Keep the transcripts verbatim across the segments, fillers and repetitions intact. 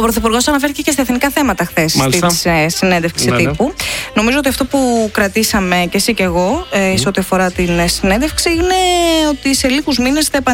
Πρωθυπουργός αναφέρθηκε και στα εθνικά θέματα χθες στη ε, συνέντευξη ναι, τύπου. Ναι. Νομίζω ότι αυτό που κρατήσαμε και εσύ και εγώ ε, mm. σε ό,τι αφορά την ε, συνέντευξη είναι ότι σε λίγους μήνες θα,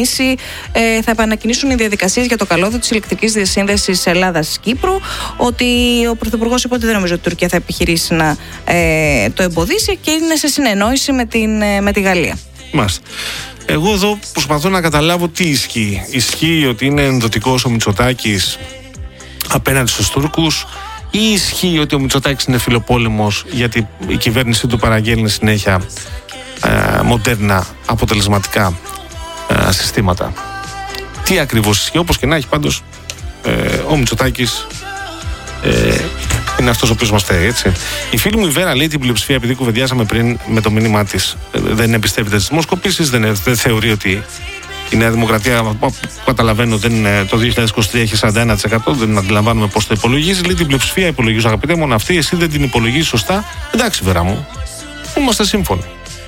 ε, θα επανεκκινήσουν οι διαδικασίες για το καλώδιο της ηλεκτρικής διασύνδεσης Ελλάδας-Κύπρου. Ότι ο Πρωθυπουργός είπε ότι δεν νομίζω ότι η Τουρκία θα επιχειρήσει να ε, το εμποδίσει και είναι σε συνεννόηση με, την, ε, με τη Γαλλία. Μάλιστα. Εγώ εδώ προσπαθώ να καταλάβω τι ισχύει. Ισχύει ότι είναι ενδοτικός ο Μητσοτάκης απέναντι στους Τούρκους, ή ισχύει ότι ο Μητσοτάκης είναι φιλοπόλεμος γιατί η κυβέρνησή του παραγγέλνει συνέχεια ε, μοντέρνα αποτελεσματικά ε, συστήματα. Τι ακριβώς ισχύει? Όπως και να έχει, πάντως ε, ο Μητσοτάκης ε, είναι αυτός ο οποίος μας θέλει, έτσι. Η φίλη μου η Βέρα λέει την πλειοψηφία, επειδή κουβεντιάσαμε πριν με το μήνυμά της, δεν εμπιστεύεται τις δημοσκοπήσεις, δεν, δεν θεωρεί ότι η Νέα Δημοκρατία, που καταλαβαίνω, δεν είναι, το δύο χιλιάδες είκοσι τρία έχει σαράντα ένα τοις εκατό, δεν αντιλαμβάνουμε πώς το υπολογίζει. Λέει την πλειοψηφία υπολογίζει, αγαπητέ, μόνο αυτή, εσύ δεν την υπολογίζει σωστά. Εντάξει, Βέρα μου, είμαστε σύμφωνοι.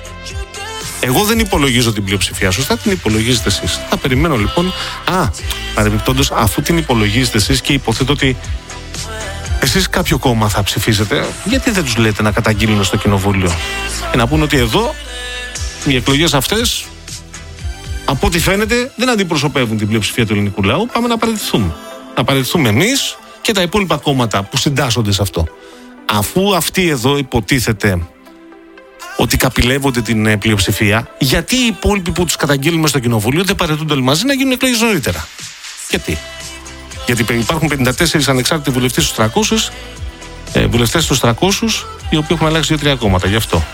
Εγώ δεν υπολογίζω την πλειοψηφία σωστά, την υπολογίζετε εσείς. Θα περιμένω λοιπόν. Α, παρεμπιπτόντως, αφού την υπολογίζετε εσείς και υποθέτω ότι εσείς κάποιο κόμμα θα ψηφίσετε, γιατί δεν τους λέτε να καταγγείλουν στο κοινοβούλιο και να πούνε ότι εδώ οι εκλογές αυτές, από ό,τι φαίνεται, δεν αντιπροσωπεύουν την πλειοψηφία του ελληνικού λαού. Πάμε να παραιτηθούμε. Να παραιτηθούμε εμείς και τα υπόλοιπα κόμματα που συντάσσονται σε αυτό. Αφού αυτοί εδώ υποτίθεται ότι καπηλεύονται την πλειοψηφία, γιατί οι υπόλοιποι που τους καταγγείλουμε στο κοινοβούλιο δεν παραιτούνται όλοι μαζί να γίνουν εκλογές νωρίτερα? Γιατί? Γιατί υπάρχουν πενήντα τέσσερις ανεξάρτητοι βουλευτές στους τριακόσιους, ε, βουλευτές στους τριακόσιους, οι οποίοι έχουν αλλάξει δύο-τρία κόμματα. Γι' αυτό.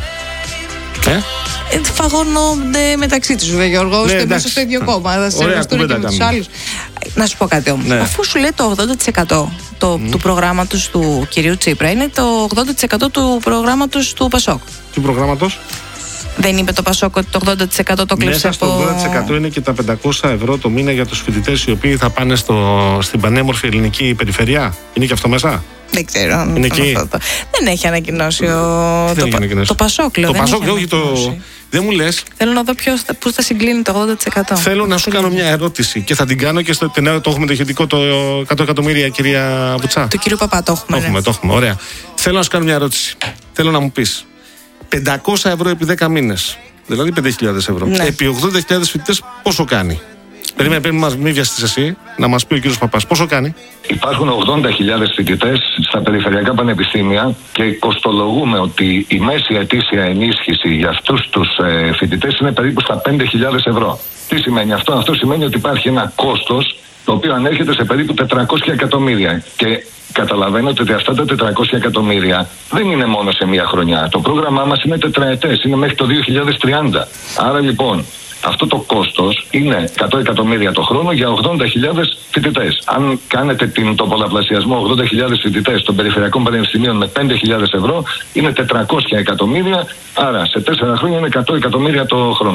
Ε? Φαγώνονται μεταξύ τους, βέβαια, Γιώργο, ναι, μέσα στο ίδιο κόμμα. Θα συνεργαστούν και με τους άλλους. Να σου πω κάτι όμως. Ναι. Αφού σου λέει το ογδόντα τοις εκατό το, mm. του προγράμματος του κυρίου Τσίπρα, είναι το ογδόντα τοις εκατό του προγράμματος του Πασόκ. Του προγράμματος? Δεν είπε το Πασόκ ότι το ογδόντα τοις εκατό το κλέψε από... Μέσα στο ογδόντα τοις εκατό είναι και τα πεντακόσια ευρώ το μήνα για τους φοιτητές οι οποίοι θα πάνε στο, στην πανέμορφη ελληνική περιφερειά. Είναι και αυτό μέσα? Δεν ξέρω. Είναι εκεί. Το... Δεν έχει ανακοινώσει ο... το... ανακοινώσει. το Πασόκ, λέω. Το Πασόκ, όχι το... Δεν μου λες. Θέλω να δω ποιος, πού θα συγκλίνει το ογδόντα τοις εκατό. Θέλω να σου κάνω μια ερώτηση και θα την κάνω και στο το, το έχουμε το ηχητικό το εκατό εκατομμύρια, κυρία Βουτσά. Του κυρίου Παπά το έχουμε. Το έχουμε, ναι. το έχουμε, ωραία. Θέλω να σου κάνω μια ερώτηση. Θέλω να μου πεις πεντακόσια ευρώ επί δέκα μήνες, δηλαδή πέντε χιλιάδες ευρώ, ναι. επί ογδόντα χιλιάδες φοιτητές πόσο κάνει? Περίμενε, περίμενε, μην βιαστείς εσύ, να μας πει ο κύριος Παπάς πόσο κάνει. Υπάρχουν ογδόντα χιλιάδες φοιτητές στα περιφερειακά πανεπιστήμια και κοστολογούμε ότι η μέση ετήσια ενίσχυση για αυτούς τους ε, φοιτητές είναι περίπου στα πέντε χιλιάδες ευρώ. Τι σημαίνει αυτό? Αυτό σημαίνει ότι υπάρχει ένα κόστος το οποίο ανέρχεται σε περίπου τετρακόσια εκατομμύρια. Και καταλαβαίνετε ότι αυτά τα τετρακόσια εκατομμύρια δεν είναι μόνο σε μία χρονιά. Το πρόγραμμά μας είναι τετραετές, είναι μέχρι το δύο χιλιάδες τριάντα. Άρα λοιπόν, αυτό το κόστος είναι εκατό εκατομμύρια το χρόνο για ογδόντα χιλιάδες φοιτητές. Αν κάνετε την, το πολλαπλασιασμό ογδόντα χιλιάδες φοιτητές των περιφερειακών πανεπιστημίων με πέντε χιλιάδες ευρώ, είναι τετρακόσια εκατομμύρια. Άρα σε τέσσερα χρόνια είναι εκατό εκατομμύρια το χρόνο.